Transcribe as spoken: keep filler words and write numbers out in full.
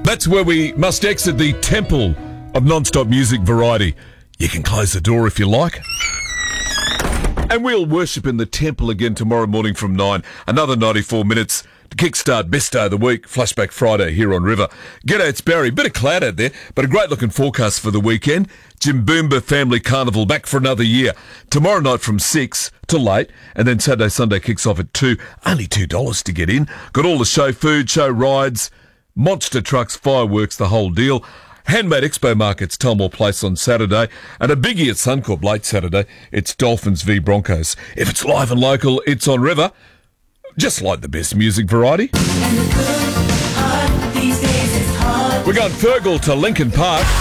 That's where we must exit the temple of non-stop music variety. You can close the door if you like. And we'll worship in the temple again tomorrow morning from nine. Another ninety-four minutes to kickstart Best Day of the Week, Flashback Friday here on River. G'day, it's Barry. Bit of cloud out there, but a great looking forecast for the weekend. Jimboomba Family Carnival back for another year. Tomorrow night from six to late, and then Saturday, Sunday kicks off at two. Only two dollars to get in. Got all the show food, show rides, monster trucks, fireworks, the whole deal. Handmade Expo Markets, Tullamore Place on Saturday, and a biggie at Suncorp late Saturday. It's Dolphins v Broncos. If it's live and local, it's on River. Just like the best music variety. We're going Fergal to Lincoln Park.